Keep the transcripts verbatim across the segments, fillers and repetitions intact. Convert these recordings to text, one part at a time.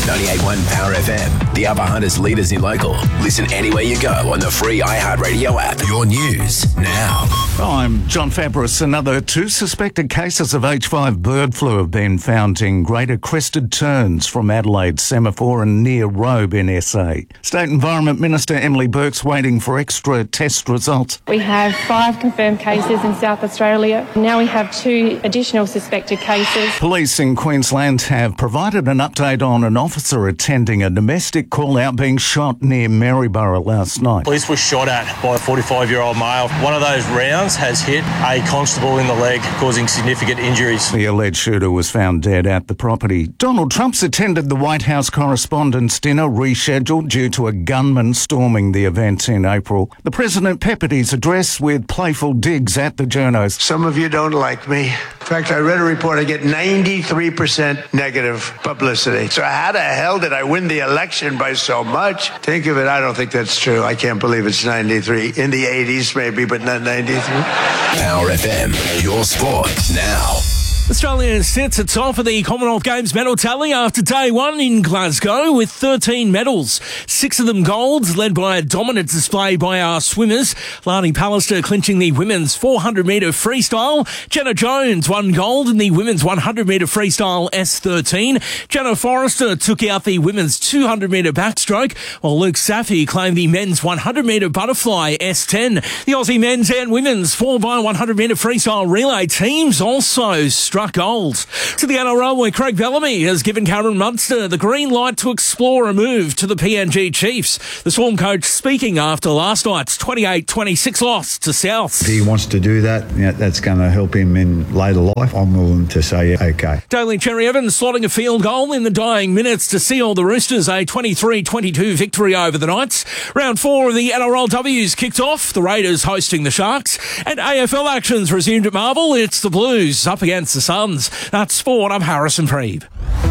ninety-eight point one Power F M, the Upper Hunters leaders in local. Listen anywhere you go on the free iHeartRadio app. Your news now. I'm John Fabris. Another two suspected cases of H five bird flu have been found in Greater Crested Terns from Adelaide, Semaphore and near Robe in S A. State Environment Minister Emily Burke's waiting for extra test results. We have five confirmed cases in South Australia. Now we have two additional suspected cases. Police in Queensland have provided an update on an officer attending a domestic call-out being shot near Maryborough last night. Police were shot at by a forty-five-year-old male. One of those rounds has hit a constable in the leg, causing significant injuries. The alleged shooter was found dead at the property. Donald Trump's attended the White House Correspondents' Dinner, rescheduled due to a gunman storming the event in April. The president peppered his address with playful digs at the journos. Some of you don't like me. In fact, I read a report, I get ninety-three percent negative publicity. So how the hell did I win the election by so much? Think of it, I don't think that's true. I can't believe it's ninety-three. In the eighties maybe, but not ninety-three. Power F M, your sport now. Australia sits atop of the Commonwealth Games medal tally after day one in Glasgow with thirteen medals. Six of them golds, led by a dominant display by our swimmers. Lani Pallister clinching the women's four hundred metre freestyle. Jenna Jones won gold in the women's one hundred metre freestyle S thirteen. Jenna Forrester took out the women's two hundred metre backstroke, while Luke Safi claimed the men's one hundred metre butterfly S ten. The Aussie men's and women's four by one hundred metre freestyle relay teams also struck gold. To the N R L, where Craig Bellamy has given Cameron Munster the green light to explore a move to the P N G Chiefs. The Storm coach speaking after last night's twenty-eight twenty-six loss to South. If he wants to do that, you know, that's going to help him in later life. I'm willing to say, yeah, okay. Daly Cherry Evans slotting a field goal in the dying minutes to seal the Roosters a twenty-three twenty-two victory over the Knights. Round four of the N R L W's kicked off, the Raiders hosting the Sharks, and A F L actions resumed at Marvel. It's the Blues up against the Suns. That's sport. I'm Harrison Preeb.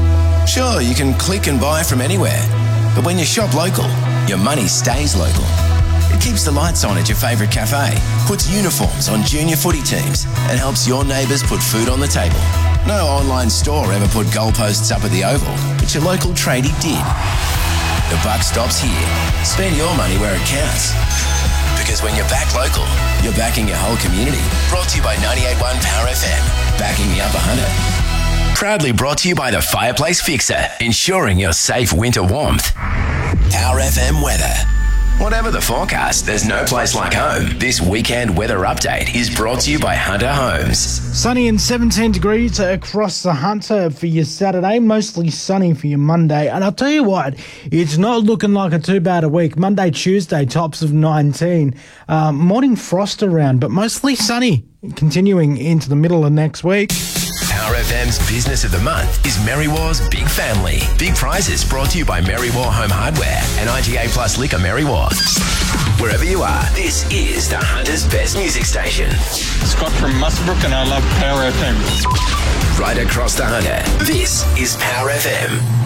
Sure, you can click and buy from anywhere, but when you shop local, your money stays local. It keeps the lights on at your favourite cafe, puts uniforms on junior footy teams, and helps your neighbours put food on the table. No online store ever put goalposts up at the Oval, but your local tradie did. The buck stops here. Spend your money where it counts. Because when you're back local, you're backing your whole community. Brought to you by ninety-eight point one Power F M. Backing the Upper Hunter. Proudly brought to you by the Fireplace Fixer, ensuring your safe winter warmth. Power F M weather. Whatever the forecast, there's no place like home. This weekend weather update is brought to you by Hunter Homes. Sunny and seventeen degrees across the Hunter for your Saturday. Mostly sunny for your Monday. And I'll tell you what, it's not looking like a too bad a week. Monday, Tuesday, tops of nineteen. Um, morning frost around, but mostly sunny. Continuing into the middle of next week. Power F M's Business of the Month is Merrywar's Big Family. Big prizes brought to you by Merrywar Home Hardware and I G A Plus Liquor Merrywar. Wherever you are, this is the Hunter's best music station. Scott from Muswellbrook, and I love Power F M. Right across the Hunter, this is Power F M.